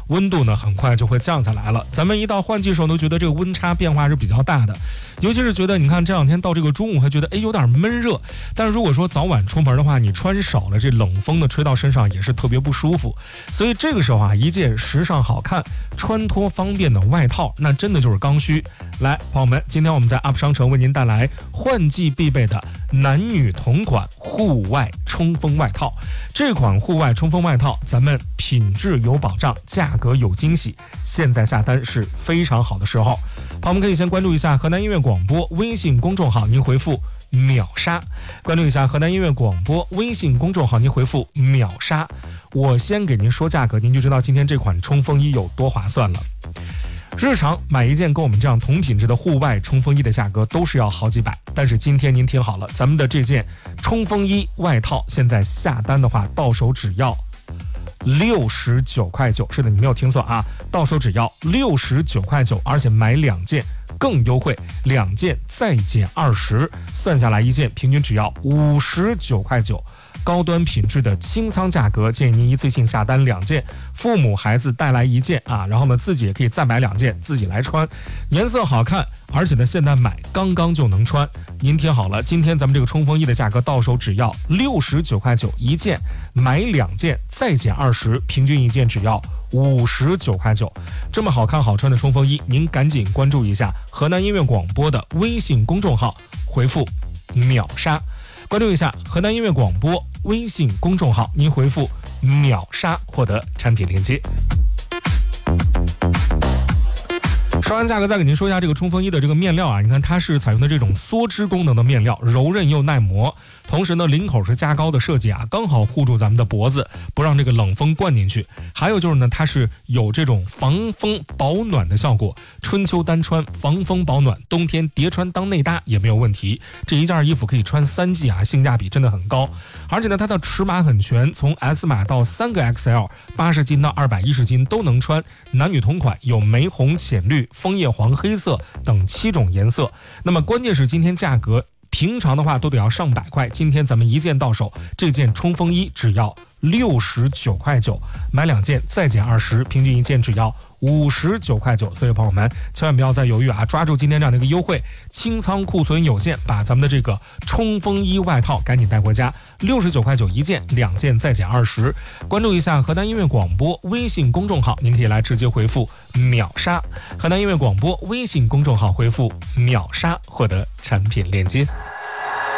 温度呢很快就会降下来了。咱们一到换季时候都觉得这个温差变化是比较大的，尤其是觉得你看这两天到这个中午还觉得有点闷热，但是如果说早晚出门的话，你穿少了，这冷风呢吹到身上也是特别不舒服。所以这个时候一件时尚好看、穿脱方便的外套，那真的就是刚需。来，朋友们，今天我们在 UP 商城为您带来换季必备的男女同款户外冲锋外套。这款户外冲锋外套，咱们品质有保障，价格有惊喜，现在下单是非常好的时候。朋友们可以先关注一下河南音乐广播微信公众号，您回复秒杀，关注一下河南音乐广播微信公众号，您回复秒杀，我先给您说价格，您就知道今天这款冲锋衣有多划算了。日常买一件跟我们这样同品质的户外冲锋衣的价格都是要好几百，但是今天您听好了，咱们的这件冲锋衣外套现在下单的话，到手只要69.9块，是的，你没有听错啊，到手只要69.9块，而且买2件更优惠，2件再减20，算下来一件平均只要59.9块。高端品质的清仓价格，建议您一次性下单2件，父母孩子带来1件然后呢自己也可以再买2件自己来穿，颜色好看，而且呢现在买刚刚就能穿。您听好了，今天咱们这个冲锋衣的价格到手只要69.9块一件，买2件再减20，平均一件只要59.9块。这么好看好穿的冲锋衣，您赶紧关注一下河南音乐广播的微信公众号，回复秒杀，关注一下河南音乐广播微信公众号，您回复秒杀获得产品链接。说完价格，再给您说一下这个冲锋衣的这个面料你看它是采用的这种缩织功能的面料，柔韧又耐磨，同时呢领口是加高的设计刚好护住咱们的脖子，不让这个冷风灌进去。还有就是呢，它是有这种防风保暖的效果，春秋单穿，防风保暖，冬天叠穿当内搭也没有问题。这一件衣服可以穿3季性价比真的很高。而且呢，它的尺码很全，从 S 码到3个 XL，80斤到210斤都能穿，男女同款，有玫红、浅绿、枫叶黄、黑色等7种颜色。那么关键是今天价格平常的话都得要上100块，今天咱们一件到手，这件冲锋衣只要69.9块，买2件再减20，平均一件只要59.9块。所以朋友们千万不要再犹豫抓住今天这样的一个优惠，清仓库存有限，把咱们的这个冲锋衣外套赶紧带回家，69.9块一件，2件再减20。关注一下河南音乐广播微信公众号，您可以来直接回复秒杀，河南音乐广播微信公众号回复秒杀获得产品链接。